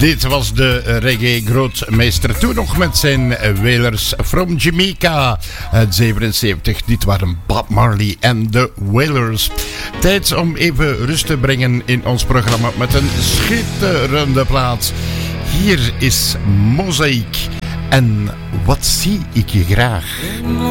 Dit was de reggae-grootmeester toen nog met zijn Wailers from Jamaica uit 77. Dit waren Bob Marley en de Wailers. Tijd om even rust te brengen in ons programma met een schitterende plaat. Hier is Mozaïek en Wat zie ik je graag.